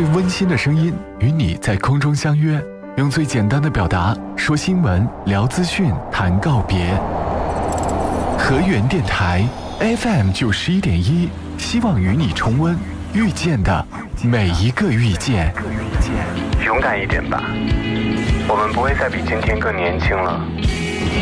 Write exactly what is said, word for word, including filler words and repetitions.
温馨的声音与你在空中相约，用最简单的表达说新闻、聊资讯、谈告别。河源电台 F M 九十一点一，希望与你重温遇见的每一个遇见。 勇敢一点吧，我们不会再比今天更年轻了。